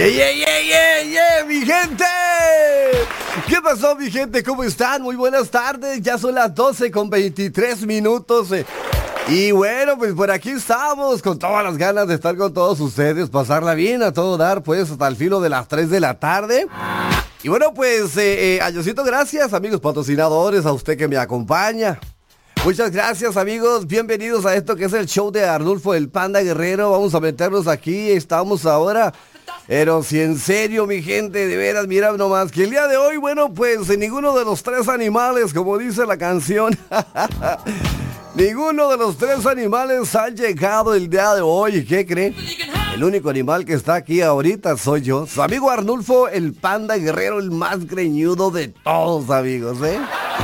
Mi gente. ¿Qué pasó, mi gente? ¿Cómo están? Muy buenas tardes. Ya son las 12:23. Y bueno, pues por aquí estamos con todas las ganas de estar con todos ustedes, pasarla bien, a todo dar, pues hasta el filo de las 3 de la tarde. Y bueno, pues, Ayosito, gracias, amigos patrocinadores, a usted que me acompaña. Muchas gracias, amigos. Bienvenidos a esto que es el show de Arnulfo el Panda Guerrero. Vamos a meternos aquí. Estamos ahora. Pero si en serio, mi gente, de veras, mira nomás que el día de hoy, bueno, pues ninguno de los tres animales, como dice la canción, ninguno de los tres animales ha llegado el día de hoy. ¿Y qué cree? El único animal que está aquí ahorita soy yo, su amigo Arnulfo el Panda Guerrero, el más greñudo de todos, amigos, ¿eh?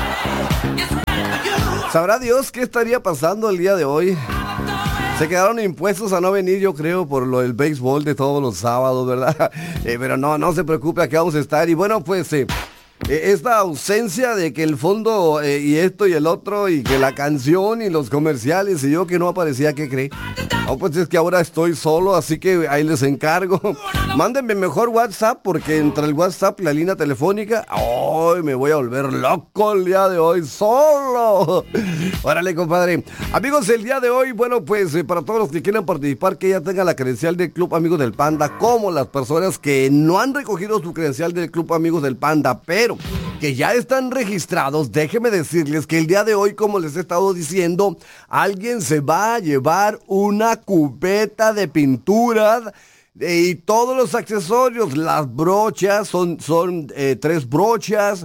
¿Sabrá Dios qué estaría pasando el día de hoy? Se quedaron impuestos a no venir, yo creo, por lo del béisbol de todos los sábados, ¿verdad? Pero no se preocupe, aquí vamos a estar. Y bueno, pues, esta ausencia de que el fondo y esto y el otro, y que la canción y los comerciales, y yo que no aparecía, ¿qué cree? No, pues es que ahora estoy solo, así que ahí les encargo. Mándenme mejor WhatsApp, porque entre el WhatsApp y la línea telefónica, ¡ay, me voy a volver loco el día de hoy solo! Órale, compadre. Amigos, el día de hoy, bueno, pues para todos los que quieran participar, que ya tengan la credencial del Club Amigos del Panda, como las personas que no han recogido su credencial del Club Amigos del Panda, pero que ya están registrados, déjenme decirles que el día de hoy, como les he estado diciendo, alguien se va a llevar una cubeta de pinturas y todos los accesorios. Las brochas son 3 brochas,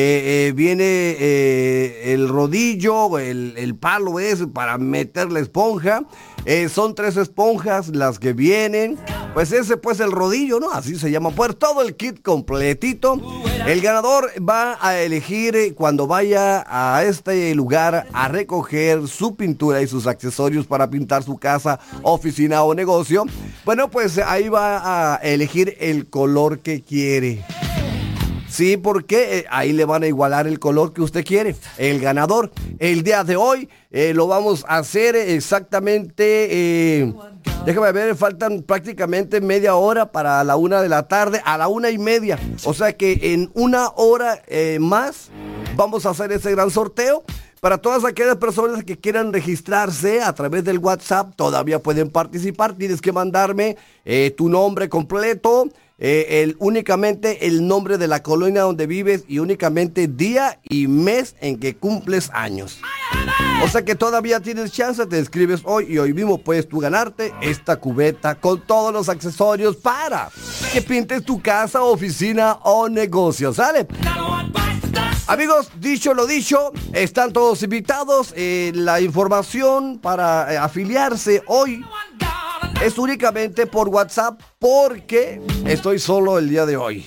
viene el rodillo, el palo ese para meter la esponja, son 3 esponjas las que vienen, pues ese pues el rodillo, ¿no? Así se llama, pues todo el kit completito. El ganador va a elegir cuando vaya a este lugar a recoger su pintura y sus accesorios para pintar su casa, oficina o negocio. Bueno, pues ahí va a elegir el color que quiere. Sí, porque ahí le van a igualar el color que usted quiere. El ganador, el día de hoy, lo vamos a hacer exactamente, déjame ver, faltan prácticamente media hora para la 1 de la tarde, a la 1:30. O sea que en 1 hora más vamos a hacer ese gran sorteo. Para todas aquellas personas que quieran registrarse a través del WhatsApp, todavía pueden participar. Tienes que mandarme tu nombre completo, únicamente el nombre de la colonia donde vives y únicamente día y mes en que cumples años. O sea que todavía tienes chance, te inscribes hoy y hoy mismo puedes tú ganarte esta cubeta con todos los accesorios para que pintes tu casa, oficina o negocio, ¿sale? Amigos, dicho lo dicho, están todos invitados. La información para afiliarse hoy es únicamente por WhatsApp, porque estoy solo el día de hoy.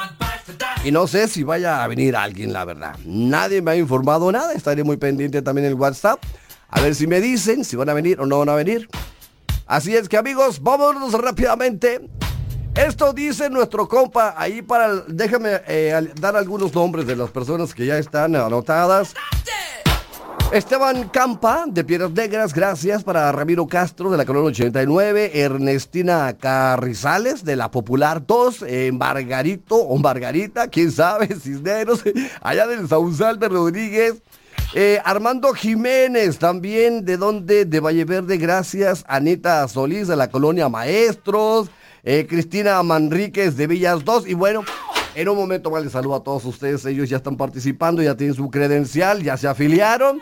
Y no sé si vaya a venir alguien, la verdad. Nadie me ha informado nada. Estaré muy pendiente también en el WhatsApp. A ver si me dicen si van a venir o no van a venir. Así es que, amigos, vámonos rápidamente. Esto dice nuestro compa ahí para... Déjame dar algunos nombres de las personas que ya están anotadas. Esteban Campa, de Piedras Negras, gracias. Para Ramiro Castro, de la Colonia 89. Ernestina Carrizales, de la Popular 2. Margarito o Margarita, quién sabe, Cisneros, allá del Sausal de Rodríguez. Armando Jiménez, también, ¿de dónde? De Valle Verde, gracias. Anita Solís, de la Colonia Maestros. Cristina Manríquez, de Villas 2. Y bueno, en un momento más les saludo a todos ustedes. Ellos ya están participando, ya tienen su credencial, ya se afiliaron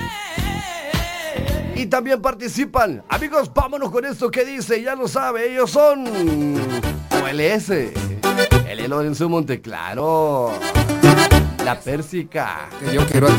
y también participan. Amigos, vámonos con esto que dice, ya lo sabe, ellos son OLS, el Lorenzo Monteclaro, la Pérsica. Que yo quiero